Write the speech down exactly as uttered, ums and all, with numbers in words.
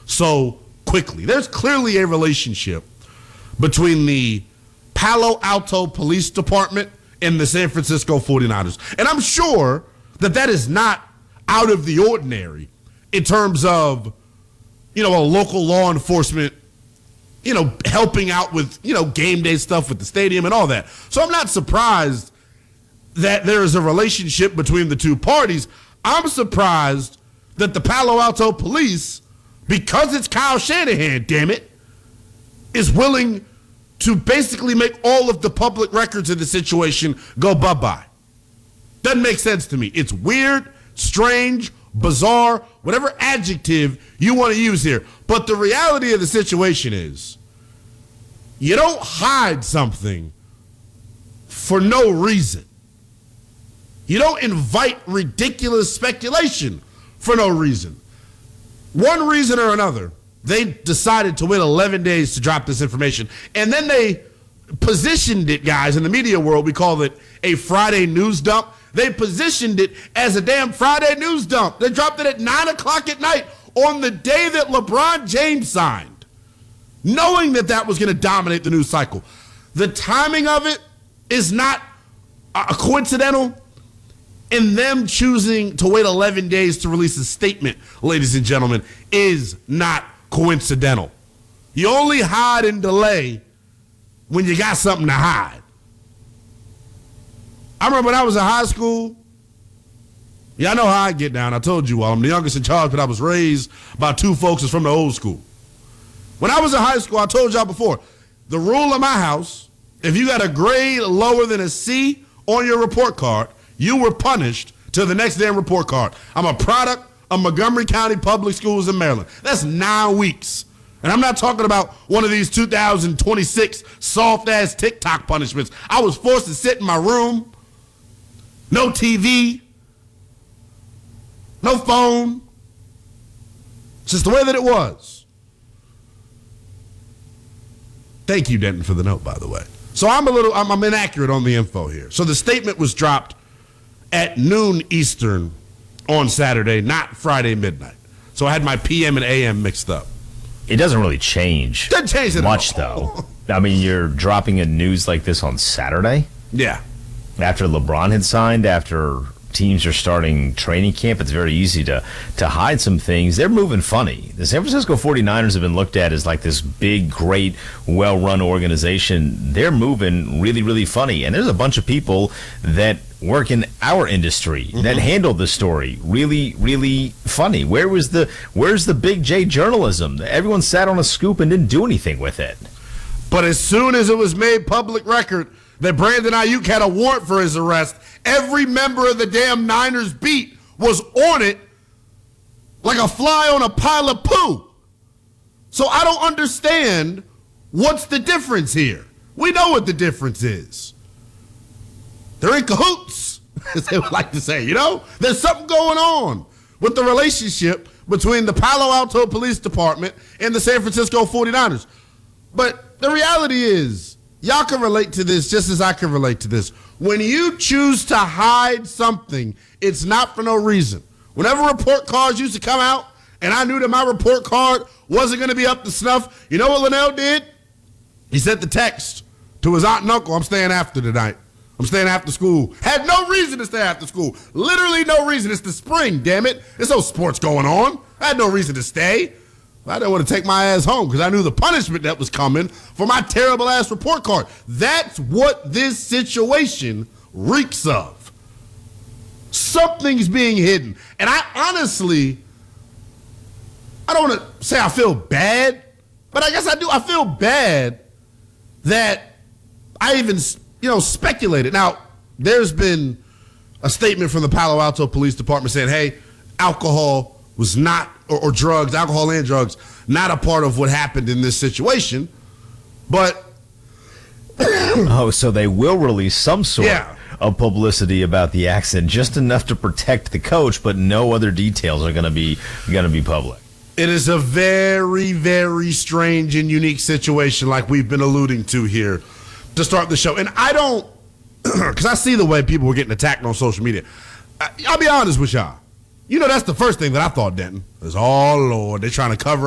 so quickly. There's clearly a relationship between the Palo Alto Police Department and the San Francisco forty-niners. And I'm sure that that is not out of the ordinary in terms of, you know, a local law enforcement, you know, helping out with, you know, game day stuff with the stadium and all that. So I'm not surprised that there is a relationship between the two parties. I'm surprised that the Palo Alto Police, because it's Kyle Shanahan, damn it, is willing to basically make all of the public records of the situation go bye-bye. Doesn't make sense to me. It's weird, strange, bizarre, whatever adjective you want to use here. But the reality of the situation is you don't hide something for no reason. You don't invite ridiculous speculation for no reason. One reason or another, they decided to wait eleven days to drop this information. And then they positioned it, guys, in the media world. We call it a Friday news dump. They positioned it as a damn Friday news dump. They dropped it at nine o'clock at night on the day that LeBron James signed, knowing that that was going to dominate the news cycle. The timing of it is not uh, coincidental. And them choosing to wait eleven days to release a statement, ladies and gentlemen, is not coincidental. You only hide and delay when you got something to hide. I remember when I was in high school, yeah, I know how I get down. I told you all, I'm the youngest in charge, but I was raised by two folks that's from the old school. When I was in high school, I told y'all before, the rule of my house, if you got a grade lower than a C on your report card, you were punished to the next damn report card. I'm a product of Montgomery County Public Schools in Maryland. That's nine weeks. And I'm not talking about one of these two thousand twenty-six soft-ass TikTok punishments. I was forced to sit in my room, no T V, no phone. It's just the way that it was. Thank you, Denton, for the note, by the way. So I'm a little, I'm, I'm inaccurate on the info here. So the statement was dropped at noon Eastern on Saturday, not Friday midnight. So I had my P M and A M mixed up. It doesn't really change, doesn't change it much, at all. though. I mean, you're dropping a news like this on Saturday? Yeah. After LeBron had signed, after teams are starting training camp, it's very easy to, to hide some things. They're moving funny. The San Francisco forty-niners have been looked at as like this big, great, well-run organization. They're moving really, really funny. And there's a bunch of people that work in our industry mm-hmm. that handled the story really, really funny. Where was the where's the big J journalism? Everyone sat on a scoop and didn't do anything with it. But as soon as it was made public record that Brandon Ayuk had a warrant for his arrest, every member of the damn Niners beat was on it like a fly on a pile of poo. So I don't understand what's the difference here. We know what the difference is. They're in cahoots, as they would like to say, you know? There's something going on with the relationship between the Palo Alto Police Department and the San Francisco forty-niners. But the reality is, y'all can relate to this just as I can relate to this. When you choose to hide something, it's not for no reason. Whenever report cards used to come out, and I knew that my report card wasn't going to be up to snuff, you know what Linnell did? He sent the text to his aunt and uncle, I'm staying after tonight. I'm staying after school. Had no reason to stay after school. Literally no reason. It's the spring, damn it. There's no sports going on. I had no reason to stay. I didn't want to take my ass home because I knew the punishment that was coming for my terrible ass report card. That's what this situation reeks of. Something's being hidden. And I honestly, I don't want to say I feel bad, but I guess I do. I feel bad that I even, you know, speculated. Now, there's been a statement from the Palo Alto Police Department saying, hey, alcohol was not, or, or drugs, alcohol and drugs, not a part of what happened in this situation. But oh, so they will release some sort yeah. of publicity about the accident, just enough to protect the coach, but no other details are going to be going to be public. It is a very, very strange and unique situation, like we've been alluding to here to start the show. And I don't, because I see the way people were getting attacked on social media. I, I'll be honest with y'all. You know, that's the first thing that I thought, Denton, is, oh, Lord, they're trying to cover